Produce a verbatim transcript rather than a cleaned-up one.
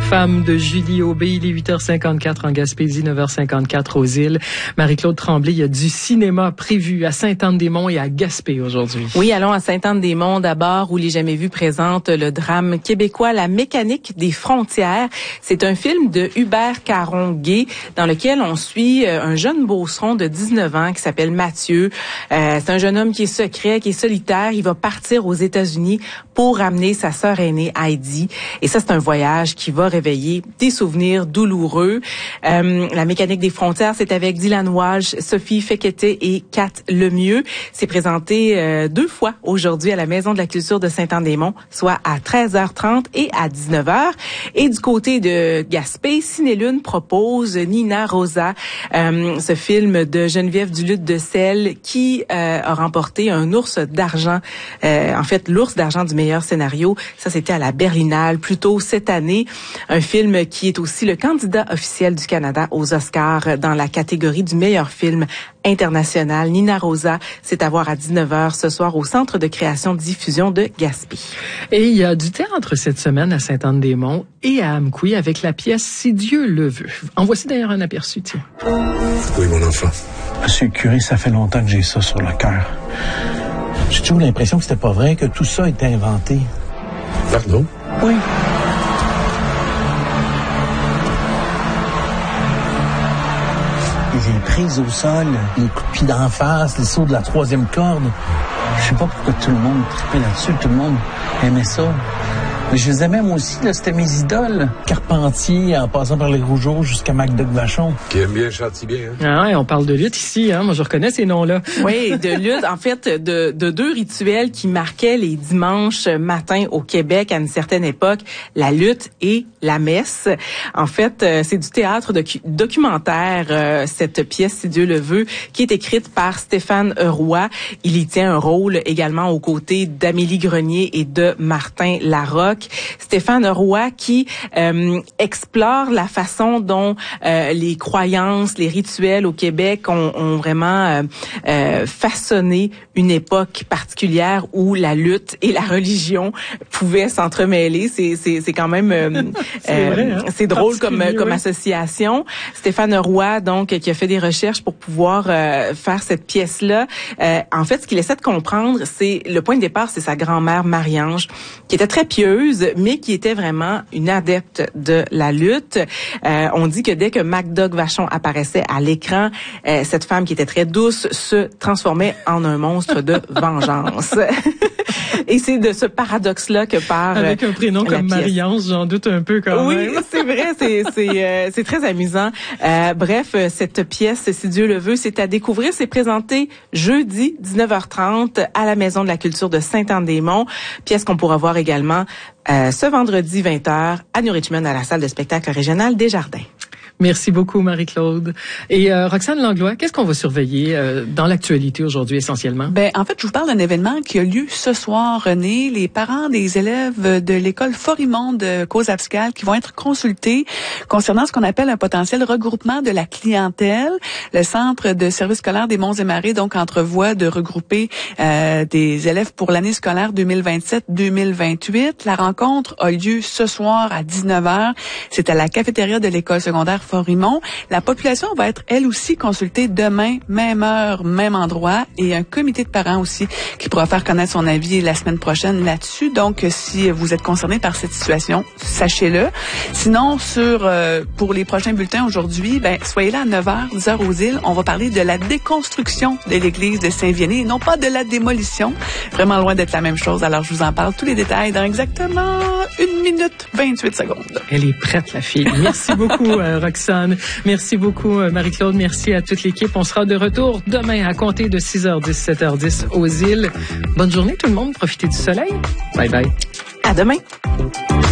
Femme de Julie Aubé. Il est huit heures cinquante-quatre en Gaspésie, neuf heures cinquante-quatre aux îles. Marie-Claude Tremblay, il y a du cinéma prévu à Sainte-Anne-des-Monts et à Gaspé aujourd'hui. Oui, allons à Sainte-Anne-des-Monts d'abord, où Les Jamais Vus présente le drame québécois La mécanique des frontières. C'est un film de Hubert Caron-Gay dans lequel on suit un jeune beauceron de dix-neuf ans qui s'appelle Mathieu. Euh, c'est un jeune homme qui est secret, qui est solitaire. Il va partir aux États-Unis pour ramener sa sœur aînée Heidi. Et ça, c'est un voyage qui va réveiller des souvenirs douloureux. Euh, la mécanique des frontières, c'est avec Dylan Walsh, Sophie Fekete et Kat Lemieux. C'est présenté euh, deux fois aujourd'hui à la Maison de la Culture de Sainte-Anne-des-Monts, soit à treize heures trente et à dix-neuf heures. Et du côté de Gaspé, Cinélune propose Nina Rosa, euh, ce film de Geneviève Duluth de Selle qui euh, a remporté un ours d'argent. Euh, en fait, l'ours d'argent du meilleur scénario. Ça, c'était à la Berlinale plus tôt cette année. Un film qui est aussi le candidat officiel du Canada aux Oscars dans la catégorie du meilleur film international. Nina Rosa, c'est à voir à dix-neuf heures ce soir au Centre de création diffusion de Gaspé. Et il y a du théâtre cette semaine à Sainte-Anne-des-Monts et à Amqui avec la pièce Si Dieu le veut. En voici d'ailleurs un aperçu, tiens. Oui, mon enfant. Monsieur le curé, ça fait longtemps que j'ai ça sur le cœur. J'ai toujours l'impression que c'était pas vrai, que tout ça était inventé. Pardon? Oui. Les prises au sol, les coups de pied d'en face, les sauts de la troisième corde. Je sais pas pourquoi tout le monde trippait là-dessus, tout le monde aimait ça. Mais je les aimais moi aussi, là, c'était mes idoles. Carpentier, en passant par les Rougeaux jusqu'à MacDuck Vachon. Qui aime bien, châtie bien. Hein? Ah ouais, on parle de lutte ici, hein. Moi, je reconnais ces noms-là. Oui, de lutte, en fait, de, de deux rituels qui marquaient les dimanches matins au Québec à une certaine époque, la lutte et la messe. En fait, c'est du théâtre docu- documentaire, euh, cette pièce, si Dieu le veut, qui est écrite par Stéphane Roy. Il y tient un rôle également aux côtés d'Amélie Grenier et de Martin Larocque. Stéphane Roy qui euh, explore la façon dont euh, les croyances, les rituels au Québec ont, ont vraiment euh, euh, façonné une époque particulière où la lutte et la religion pouvaient s'entremêler. C'est, c'est, c'est quand même euh, c'est, euh, vrai, hein? c'est drôle comme, oui. comme association. Stéphane Roy, donc, qui a fait des recherches pour pouvoir euh, faire cette pièce-là. Euh, en fait, ce qu'il essaie de comprendre, c'est le point de départ, c'est sa grand-mère Marie-Ange, qui était très pieuse, mais qui était vraiment une adepte de la lutte. Euh, on dit que dès que MacDuck Vachon apparaissait à l'écran, euh, cette femme qui était très douce se transformait en un monstre de vengeance. Et c'est de ce paradoxe-là que part avec un prénom comme Marie-Ange, j'en doute un peu quand oui, même. Oui, c'est vrai, c'est c'est euh, c'est très amusant. Euh, bref, cette pièce, si Dieu le veut, c'est à découvrir. C'est présenté jeudi dix-neuf heures trente à la Maison de la Culture de Sainte-Anne-des-Monts. Pièce qu'on pourra voir également euh, ce vendredi vingt heures à New Richmond à la salle de spectacle régionale Desjardins. Merci beaucoup, Marie-Claude. Et euh, Roxane Langlois, qu'est-ce qu'on va surveiller euh, dans l'actualité aujourd'hui essentiellement? Ben, en fait, je vous parle d'un événement qui a lieu ce soir, René. Les parents des élèves de l'école Forimond de Cause-Abscale qui vont être consultés concernant ce qu'on appelle un potentiel regroupement de la clientèle. Le Centre de service scolaire des Monts-et-Marais, donc, entrevoit de regrouper euh, des élèves pour l'année scolaire deux mille vingt-sept deux mille vingt-huit. La rencontre a lieu ce soir à dix-neuf heures. C'est à la cafétéria de l'école secondaire Forimond. La population va être, elle aussi, consultée demain, même heure, même endroit, et un comité de parents aussi qui pourra faire connaître son avis la semaine prochaine là-dessus. Donc, si vous êtes concerné par cette situation, sachez-le. Sinon, sur euh, pour les prochains bulletins aujourd'hui, ben soyez là à neuf heures, dix heures aux îles. On va parler de la déconstruction de l'église de Saint-Viennet, et non pas de la démolition. Vraiment loin d'être la même chose. Alors, je vous en parle tous les détails dans exactement une minute vingt-huit secondes. Elle est prête, la fille. Merci beaucoup, euh, Roxane. Merci beaucoup, Marie-Claude. Merci à toute l'équipe. On sera de retour demain à compter de six heures dix, sept heures dix aux îles. Bonne journée tout le monde. Profitez du soleil. Bye bye. À demain.